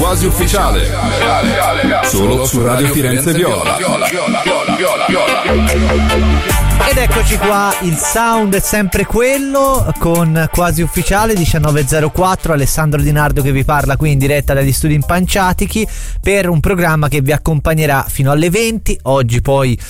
Quasi ufficiale. Solo su Radio Firenze Viola. Ed eccoci qua, il sound è sempre quello, con Quasi Ufficiale 19.04, Alessandro Di Nardo che vi parla qui in diretta dagli studi Impanciatichi per un programma che vi accompagnerà fino alle 20. Oggi poi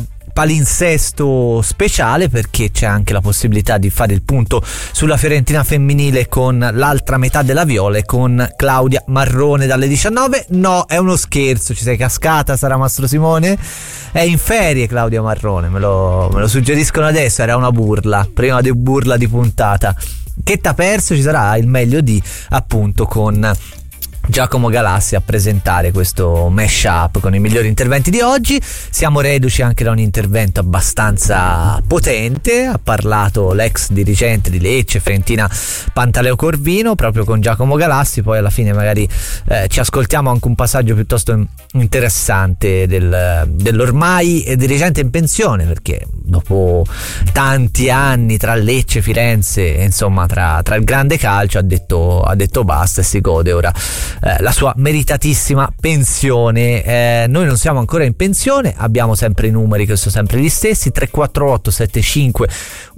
palinsesto speciale, perché c'è anche la possibilità di fare il punto sulla Fiorentina femminile con l'altra metà della Viola e con Claudia Marrone dalle 19. No, è uno scherzo, ci sei cascata Sara Mastro Simone? È in ferie Claudia Marrone, me lo suggeriscono adesso, era una burla, prima di burla di puntata. Che t'ha perso? Ci sarà il meglio di, appunto, con Giacomo Galassi a presentare questo mashup con i migliori interventi di oggi. Siamo reduci anche da un intervento abbastanza potente. Ha parlato l'ex dirigente di Lecce, Fiorentina, Pantaleo Corvino, proprio con Giacomo Galassi. Poi alla fine magari ci ascoltiamo anche un passaggio piuttosto interessante dell'ormai dirigente in pensione, perché dopo tanti anni tra Lecce, Firenze, insomma tra il grande calcio, ha detto basta e si gode ora la sua meritatissima pensione. Noi non siamo ancora in pensione, abbiamo sempre i numeri che sono sempre gli stessi: 348 75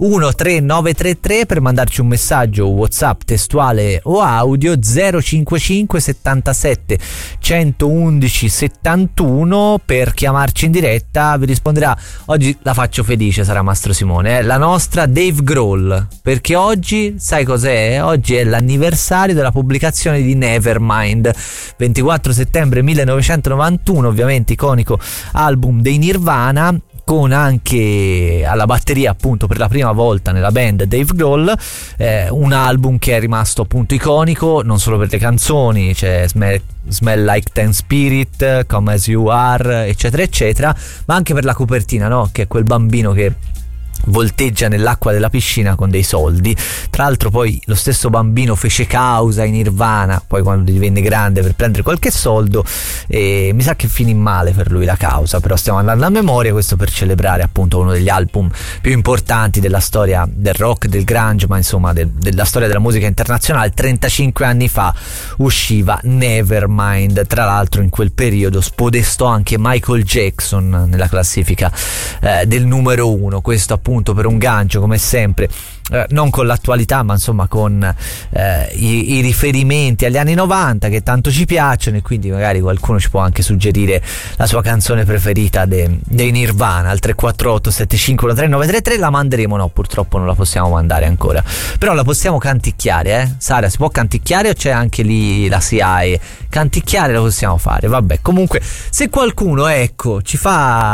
13933 per mandarci un messaggio WhatsApp testuale o audio, 055 77 111 71 per chiamarci in diretta. Vi risponderà, oggi la faccio felice Sara Mastro Simone, la nostra Dave Grohl, perché oggi sai cos'è? Oggi è l'anniversario della pubblicazione di Nevermind, 24 settembre 1991, ovviamente iconico album dei Nirvana, con anche alla batteria, appunto, per la prima volta nella band Dave Grohl. Un album che è rimasto appunto iconico non solo per le canzoni, c'è Smell Like Teen Spirit, Come As You Are, eccetera eccetera, ma anche per la copertina, no? Che è quel bambino che volteggia nell'acqua della piscina con dei soldi. Tra l'altro poi lo stesso bambino fece causa in Nirvana poi quando divenne grande per prendere qualche soldo, e mi sa che finì male per lui la causa, però stiamo andando a memoria, questo per celebrare appunto uno degli album più importanti della storia del rock, del grunge, ma insomma della storia della musica internazionale. 35 anni fa usciva Nevermind, tra l'altro in quel periodo spodestò anche Michael Jackson nella classifica del numero 1. Questo appunto per un gancio, come sempre, non con l'attualità, ma insomma con i riferimenti agli anni 90 che tanto ci piacciono, e quindi magari qualcuno ci può anche suggerire la sua canzone preferita dei Nirvana al 348 75 13933. La manderemo? No, purtroppo non la possiamo mandare ancora, però la possiamo canticchiare, Sara, si può canticchiare o c'è anche lì la SIAE? Canticchiare la possiamo fare, vabbè. Comunque, se qualcuno, ecco, ci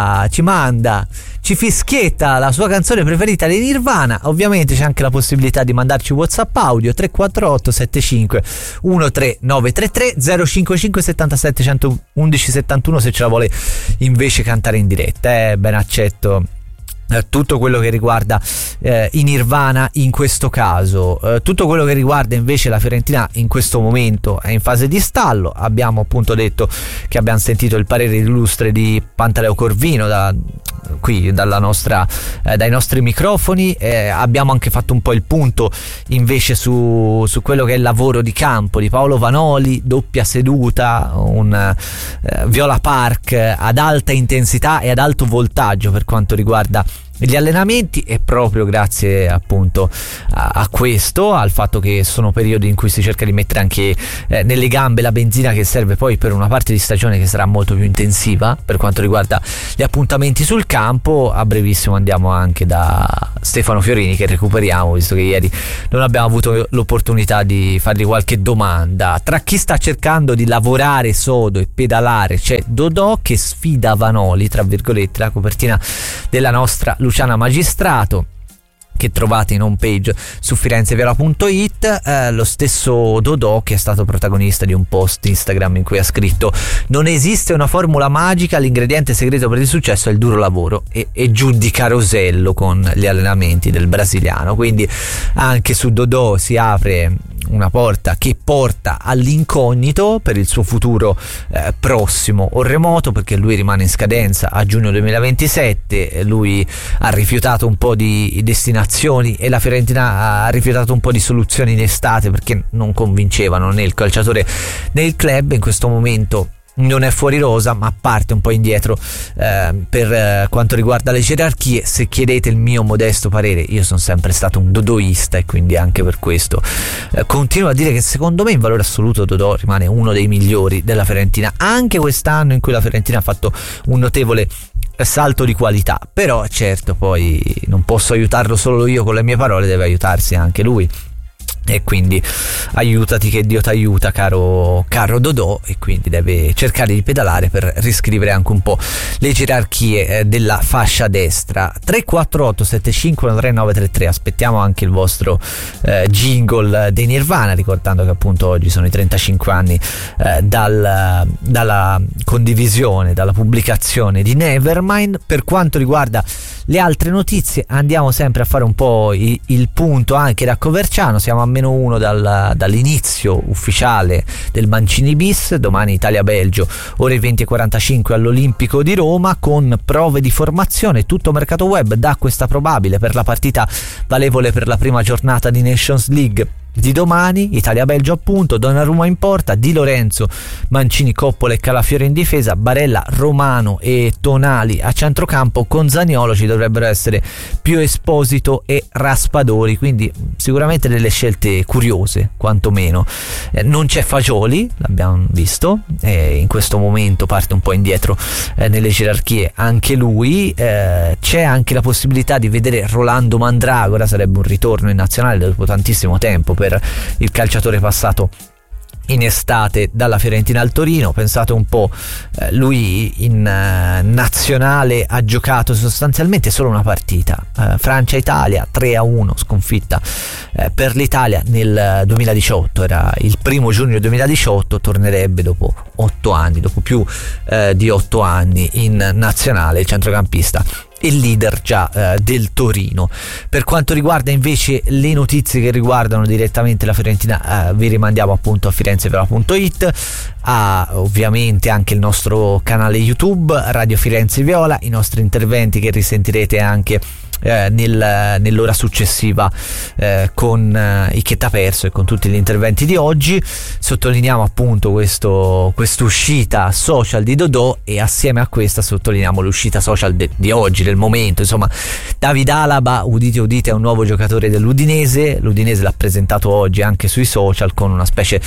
fischietta la sua canzone preferita dei Nirvana, ovviamente c'è anche la possibilità di mandarci WhatsApp audio 348 75 13933, 055 77 111 71 se ce la vuole invece cantare in diretta. Ben accetto tutto quello che riguarda i Nirvana in questo caso. Tutto quello che riguarda invece la Fiorentina in questo momento è in fase di stallo. Abbiamo appunto detto che abbiamo sentito il parere illustre di Pantaleo Corvino qui dai nostri microfoni. Abbiamo anche fatto un po' il punto invece su quello che è il lavoro di campo di Paolo Vanoli, doppia seduta, un Viola Park ad alta intensità e ad alto voltaggio per quanto riguarda gli allenamenti, e proprio grazie appunto a questo, al fatto che sono periodi in cui si cerca di mettere anche nelle gambe la benzina che serve poi per una parte di stagione che sarà molto più intensiva per quanto riguarda gli appuntamenti sul campo. A brevissimo andiamo anche da Stefano Fiorini, che recuperiamo visto che ieri non abbiamo avuto l'opportunità di fargli qualche domanda. Tra chi sta cercando di lavorare sodo e pedalare c'è Dodò che sfida Vanoli, tra virgolette, la copertina della nostra Luciana Magistrato, che trovate in home page su firenzeviola.it. Lo stesso Dodò che è stato protagonista di un post Instagram in cui ha scritto: non esiste una formula magica, l'ingrediente segreto per il successo è il duro lavoro, e giù di carosello con gli allenamenti del brasiliano. Quindi anche su Dodò si apre una porta che porta all'incognito per il suo futuro prossimo o remoto, perché lui rimane in scadenza a giugno 2027. Lui ha rifiutato un po' di destinazioni e la Fiorentina ha rifiutato un po' di soluzioni in estate perché non convincevano né il calciatore né il club. In questo momento non è fuori rosa, ma parte un po' indietro per quanto riguarda le gerarchie. Se chiedete il mio modesto parere, io sono sempre stato un dodoista e quindi anche per questo continuo a dire che secondo me in valore assoluto Dodò rimane uno dei migliori della Fiorentina, anche quest'anno in cui la Fiorentina ha fatto un notevole salto di qualità. Però certo, poi non posso aiutarlo solo io con le mie parole, deve aiutarsi anche lui. E quindi aiutati che Dio t'aiuta, caro Dodò, e quindi deve cercare di pedalare per riscrivere anche un po' le gerarchie della fascia destra. 348 75 933. Aspettiamo anche il vostro jingle dei Nirvana, ricordando che appunto oggi sono i 35 anni dalla condivisione, dalla pubblicazione di Nevermind. Per quanto riguarda le altre notizie, andiamo sempre a fare un po' il punto anche da Coverciano. Siamo a -1 dall'inizio ufficiale del Mancini bis. Domani Italia-Belgio, ore 20:45 all'Olimpico di Roma, con prove di formazione. Tutto mercato web dà questa probabile per la partita valevole per la prima giornata di Nations League di domani. Italia-Belgio appunto, Donnarumma in porta, Di Lorenzo, Mancini, Coppola e Calafiore in difesa, Barella, Romano e Tonali a centrocampo. Con Zaniolo ci dovrebbero essere più Esposito e Raspadori, quindi sicuramente delle scelte curiose quantomeno. Non c'è Fagioli, l'abbiamo visto, in questo momento parte un po' indietro nelle gerarchie anche lui. C'è anche la possibilità di vedere Rolando Mandragora, sarebbe un ritorno in nazionale dopo tantissimo tempo per il calciatore passato in estate dalla Fiorentina al Torino. Pensate un po', lui in nazionale ha giocato sostanzialmente solo una partita, Francia-Italia 3-1 sconfitta per l'Italia nel 2018, era il 1 giugno 2018, tornerebbe dopo 8 anni, dopo più di 8 anni in nazionale, il centrocampista, il leader già del Torino. Per quanto riguarda invece le notizie che riguardano direttamente la Fiorentina, vi rimandiamo appunto a firenzeviola.it, a ovviamente anche il nostro canale YouTube Radio Firenze Viola, i nostri interventi che risentirete anche nell'ora successiva con i Che t'ha perso e con tutti gli interventi di oggi. Sottolineiamo appunto quest'uscita social di Dodò, e assieme a questa sottolineiamo l'uscita social di oggi, del momento. Insomma, David Alaba, udite udite, è un nuovo giocatore dell'Udinese. L'Udinese l'ha presentato oggi anche sui social con una specie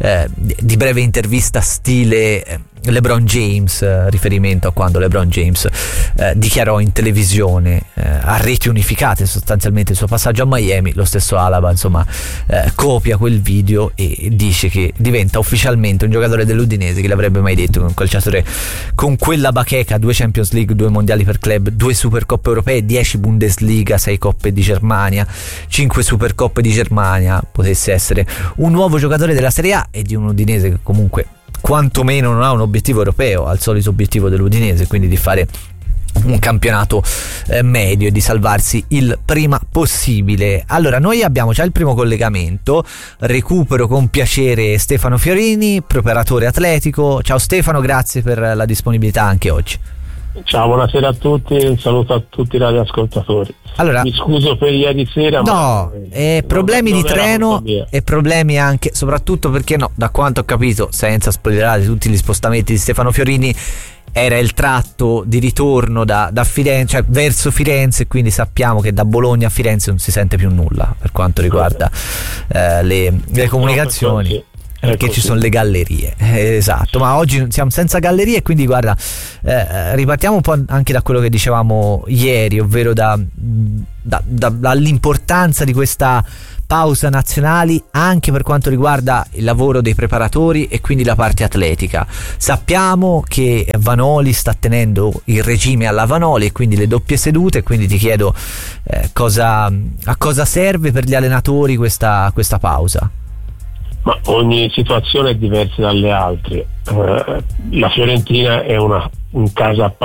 di breve intervista stile LeBron James, riferimento a quando LeBron James dichiarò in televisione a reti unificate sostanzialmente il suo passaggio a Miami. Lo stesso Alaba insomma copia quel video e dice che diventa ufficialmente un giocatore dell'Udinese. Chi l'avrebbe mai detto, che un calciatore con quella bacheca, 2 Champions League, 2 mondiali per club, 2 Supercoppe europee, 10 Bundesliga, 6 Coppe di Germania, 5 Supercoppe di Germania, potesse essere un nuovo giocatore della Serie A e di un Udinese che comunque quantomeno non ha un obiettivo europeo, al solito obiettivo dell'Udinese, quindi di fare un campionato medio e di salvarsi il prima possibile. Allora, noi abbiamo già il primo collegamento, recupero con piacere Stefano Fiorini, preparatore atletico. Ciao Stefano, grazie per la disponibilità anche oggi. Ciao, buonasera a tutti, un saluto a tutti i radioascoltatori. Allora, mi scuso per ieri sera. No, problemi di treno e problemi anche, soprattutto perché da quanto ho capito, senza spoilerare tutti gli spostamenti di Stefano Fiorini, era il tratto di ritorno da Firenze, cioè verso Firenze, quindi sappiamo che da Bologna a Firenze non si sente più nulla per quanto riguarda le comunicazioni. Perché ci sono le gallerie, esatto, ma oggi siamo senza gallerie, quindi guarda, ripartiamo un po' anche da quello che dicevamo ieri, ovvero dall'importanza di questa pausa nazionali anche per quanto riguarda il lavoro dei preparatori e quindi la parte atletica. Sappiamo che Vanoli sta tenendo il regime alla Vanoli e quindi le doppie sedute, quindi ti chiedo a cosa serve per gli allenatori questa pausa? Ma ogni situazione è diversa dalle altre. La Fiorentina è un caso a parte.